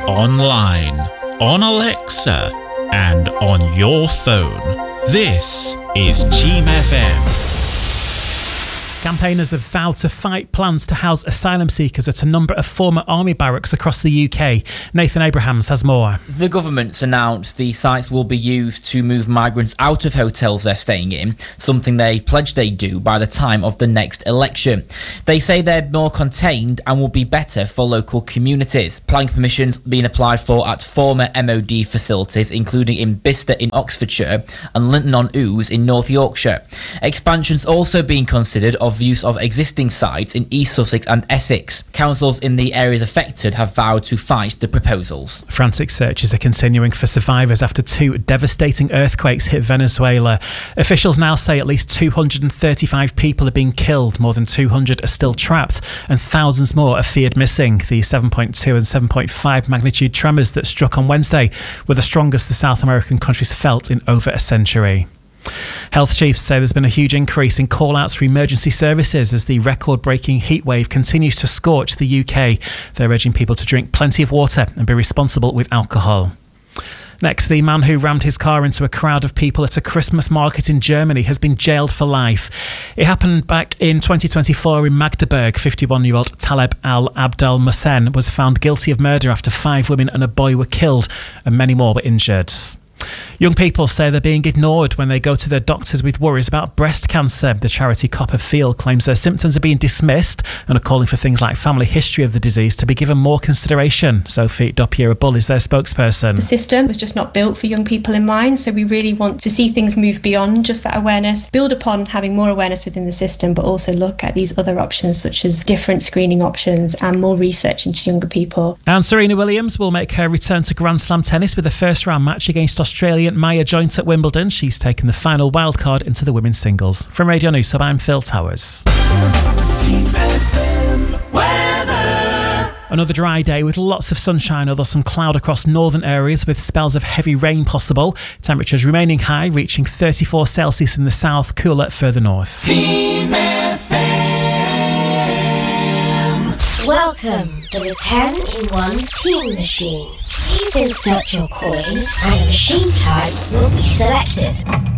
online, on Alexa, and on your phone. This is Team FM. Campaigners have vowed to fight plans to house asylum seekers at a number of former army barracks across the UK. Nathan Abrahams has more. The government's announced the sites will be used to move migrants out of hotels they're staying in, something they pledged they'd do by the time of the next election. They say they're more contained and will be better for local communities. Planning permissions being applied for at former MOD facilities, including in Bicester in Oxfordshire and Linton-on-Ouse in North Yorkshire. Expansion's also being considered of use of existing sites in East Sussex and Essex. Councils in the areas affected have vowed to fight the proposals. Frantic searches are continuing for survivors after 2 devastating earthquakes hit Venezuela. Officials now say at least 235 people are being killed, more than 200 are still trapped, and thousands more are feared missing. The 7.2 and 7.5 magnitude tremors that struck on Wednesday were the strongest the South American countries felt in over a century. Health chiefs say there's been a huge increase in call-outs for emergency services as the record-breaking heatwave continues to scorch the UK. They're urging people to drink plenty of water and be responsible with alcohol. Next, the man who rammed his car into a crowd of people at a Christmas market in Germany has been jailed for life. It happened back in 2024 in Magdeburg. 51-year-old Taleb Al-Abdel Musen was found guilty of murder after 5 women and a boy were killed and many more were injured. Young people say they're being ignored when they go to their doctors with worries about breast cancer. The charity Copper Field claims their symptoms are being dismissed and are calling for things like family history of the disease to be given more consideration. Sophie Dopier-Bull is their spokesperson. The system was just not built for young people in mind, so we really want to see things move beyond just that awareness, build upon having more awareness within the system, but also look at these other options such as different screening options and more research into younger people. And Serena Williams will make her return to Grand Slam tennis with a first-round match against Australian Maya Joint at Wimbledon. She's taken the final wildcard into the women's singles. From Radio News, I'm Phil Towers. Team FM weather. Another dry day with lots of sunshine, although some cloud across northern areas with spells of heavy rain possible. Temperatures remaining high, reaching 34 Celsius in the south, cooler further north. Team FM. Welcome to the 10-in-1 Team Machine. Please insert your coin and a machine type will be selected.